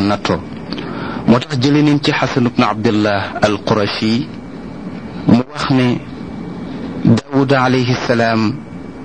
nattoo. moo tax jëlee nañ ci Xasan ibn Abdillah al Qurashi mu wax ne Daawuda alayhi salaam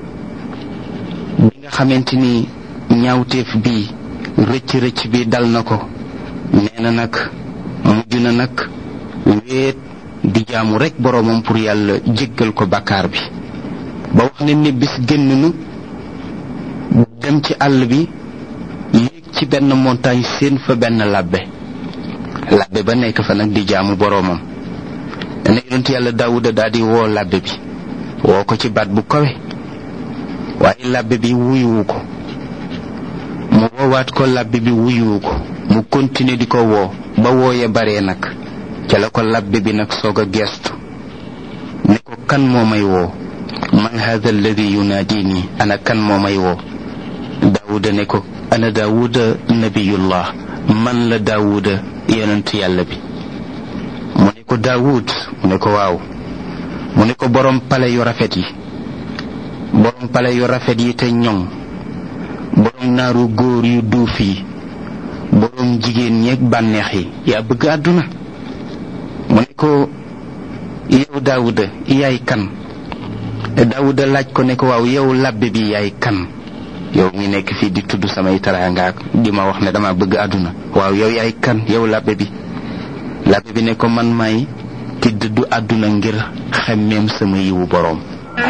bi nga xamante ni ñaawteef bi rëcc bi dal na ko, nee na nag mujj na nag wéet di jaamu rekk boroomam pour yàlla jéggal ko bàkkaar bi. ba wax ne ni bis génn nu dem ci àll bi yéeg ci benn montagne seen fa benn labbe ba nekk fa nag di jaamu boroomam. dana yonent yàlla Daawuda daal di woo labbe bi, woo ko ci baat bu kawe, waaye labbe bi wuyuwu ko. mu woowaat ko labbe bi wuyuwu ko, mu continuer di ko woo ba wooye bare nag ca la ko labbe bi nag soog a geestu ne ko kan moo may woo, man hada alladi yunaadini, ana kan moo may woo. Daawuda ne ko ana Daawuda nabiyullah, man la Daawuda yonent yàlla bi. mu ne ko Daawud, mu ne ko waaw. mu ne ko borom pale yu rafet yi te ñoŋ, borom naaru góor yu duuf yi, borom jigéen ñeeg bànneex yi, yaa bëgg àdduna. mu ne ko yow Daawuda yaay kan. Daawuda laaj ko ne ko waaw yow labbe bi yaay kan, yow mi nekk fii di tudd samay teraanga di ma wax ne dama bëgg àdduna, waaw yow yaay kan yow labbe bi. labbe bi ne ko man may ki dëddu àdduna ngir xemmeem sama yiwu boroom.